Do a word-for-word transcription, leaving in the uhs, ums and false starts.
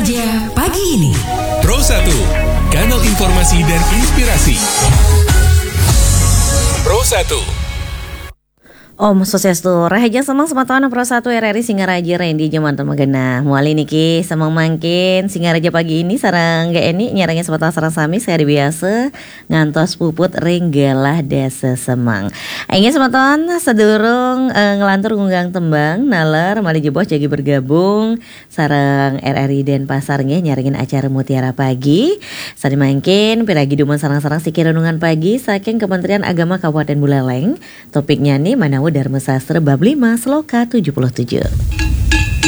Raja pagi ini. Pro satu, kanal informasi dan inspirasi. Pro satu. Om Swastiastu, Rahaja Semang Sematawang Pro satu R R I Singaraja Rendi Jamantan Magena. Muali niki semang mangkin Singaraja pagi ini sarang gak ini nyarangnya sebatang sarang sami sehari biasa ngantos puput ringgalah desa Semang. Aingnya sematawang sedurung e, ngelantur ngunggang tembang nalar mali jeboh jagi bergabung sarang R R I Denpasar nge nyarangin acara Mutiara Pagi. Sari mangkin piragi duman sarang-sarang sikir renungan pagi saking Kementerian Agama Kabupaten Buleleng. Topiknya nih mana Dharma Sastra bab lima Sloka tujuh puluh tujuh.